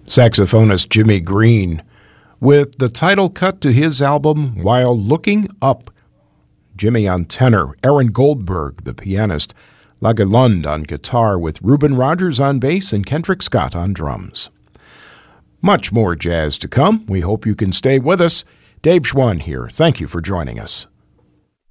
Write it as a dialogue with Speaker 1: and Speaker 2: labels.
Speaker 1: saxophonist Jimmy Green, with the title cut to his album While Looking Up. Jimmy on tenor, Aaron Goldberg, the pianist, Lage Lund on guitar, with Reuben Rogers on bass and Kendrick Scott on drums. Much more jazz to come. We hope you can stay with us. Dave Schwann here. Thank you for joining us.